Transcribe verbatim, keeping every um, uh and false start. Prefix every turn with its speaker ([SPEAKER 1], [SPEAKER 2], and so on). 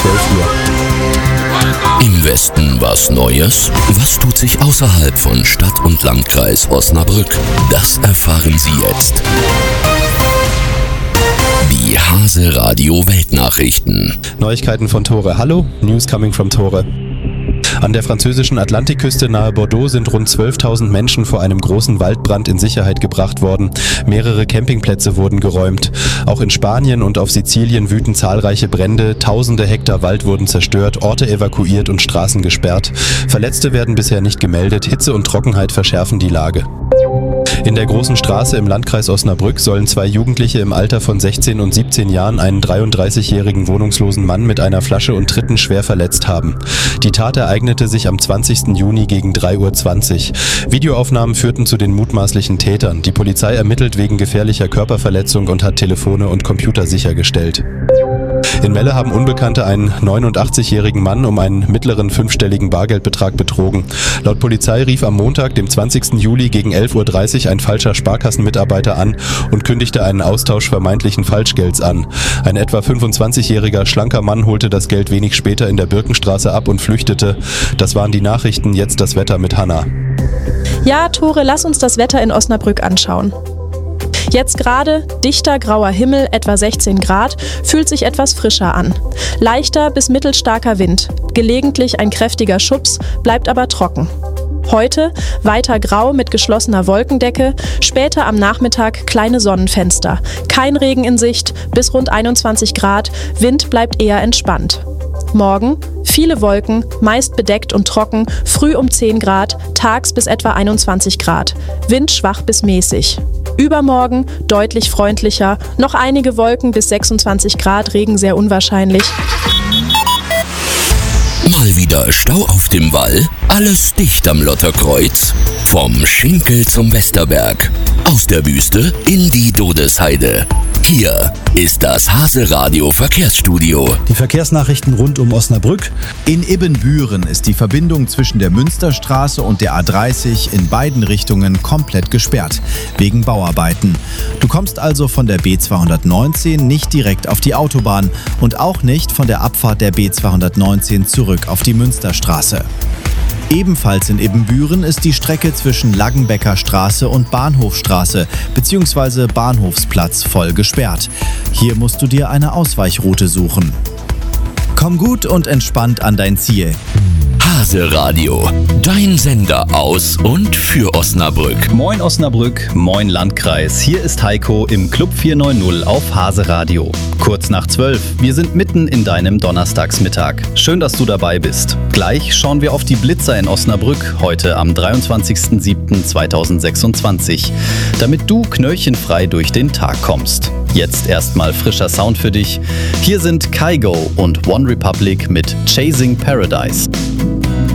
[SPEAKER 1] zwölf Uhr.
[SPEAKER 2] Im Westen was Neues? Was tut sich außerhalb von Stadt und Landkreis Osnabrück? Das erfahren Sie jetzt. Die Hase Radio Weltnachrichten.
[SPEAKER 1] Neuigkeiten von Tore. Hallo, News coming from Tore. An der französischen Atlantikküste nahe Bordeaux sind rund zwölftausend Menschen vor einem großen Waldbrand in Sicherheit gebracht worden. Mehrere Campingplätze wurden geräumt. Auch in Spanien und auf Sizilien wüten zahlreiche Brände. Tausende Hektar Wald wurden zerstört, Orte evakuiert und Straßen gesperrt. Verletzte werden bisher nicht gemeldet. Hitze und Trockenheit verschärfen die Lage. In der Großen Straße im Landkreis Osnabrück sollen zwei Jugendliche im Alter von sechzehn und siebzehn Jahren einen dreiunddreißigjährigen wohnungslosen Mann mit einer Flasche und Tritten schwer verletzt haben. Die Tat ereignete sich am zwanzigsten Juni gegen drei Uhr zwanzig. Videoaufnahmen führten zu den mutmaßlichen Tätern. Die Polizei ermittelt wegen gefährlicher Körperverletzung und hat Telefone und Computer sichergestellt. In Melle haben Unbekannte einen neunundachtzigjährigen Mann um einen mittleren fünfstelligen Bargeldbetrag betrogen. Laut Polizei rief am Montag, dem zwanzigsten Juli gegen elf Uhr dreißig ein falscher Sparkassenmitarbeiter an und kündigte einen Austausch vermeintlichen Falschgelds an. Ein etwa fünfundzwanzigjähriger schlanker Mann holte das Geld wenig später in der Birkenstraße ab und flüchtete. Das waren die Nachrichten, jetzt das Wetter mit Hanna.
[SPEAKER 3] Ja, Tore, lass uns das Wetter in Osnabrück anschauen. Jetzt gerade dichter grauer Himmel, etwa sechzehn Grad, fühlt sich etwas frischer an. Leichter bis mittelstarker Wind, gelegentlich ein kräftiger Schubs, bleibt aber trocken. Heute weiter grau mit geschlossener Wolkendecke, später am Nachmittag kleine Sonnenfenster. Kein Regen in Sicht, bis rund einundzwanzig Grad, Wind bleibt eher entspannt. Morgen viele Wolken, meist bedeckt und trocken, früh um zehn Grad, tags bis etwa einundzwanzig Grad. Wind schwach bis mäßig. Übermorgen deutlich freundlicher, noch einige Wolken bis sechsundzwanzig Grad, Regen sehr unwahrscheinlich.
[SPEAKER 2] Mal wieder Stau auf dem Wall? Alles dicht am Lotterkreuz? Vom Schinkel zum Westerberg. Aus der Wüste in die Dodesheide. Hier ist das Hase Radio Verkehrsstudio.
[SPEAKER 4] Die Verkehrsnachrichten rund um Osnabrück.
[SPEAKER 5] In Ibbenbüren ist die Verbindung zwischen der Münsterstraße und der A dreißig in beiden Richtungen komplett gesperrt, wegen Bauarbeiten. Du kommst also von der B zweihundertneunzehn nicht direkt auf die Autobahn und auch nicht von der Abfahrt der B zweihundertneunzehn zurück auf die Münsterstraße. Ebenfalls in Ibbenbüren ist die Strecke zwischen Laggenbecker Straße und Bahnhofstraße bzw. Bahnhofsplatz voll gesperrt. Hier musst du dir eine Ausweichroute suchen. Komm gut und entspannt an dein Ziel.
[SPEAKER 2] Hase Radio, dein Sender aus und für Osnabrück.
[SPEAKER 6] Moin Osnabrück, moin Landkreis. Hier ist Heiko im Club vier neun null auf Hase Radio. Kurz nach zwölf. Wir sind mitten in deinem Donnerstagsmittag. Schön, dass du dabei bist. Gleich schauen wir auf die Blitzer in Osnabrück, heute am dreiundzwanzigsten siebten zweitausendsechsundzwanzig, damit du knöllchenfrei durch den Tag kommst. Jetzt erstmal frischer Sound für dich. Hier sind Kygo und One Republic mit Chasing Paradise.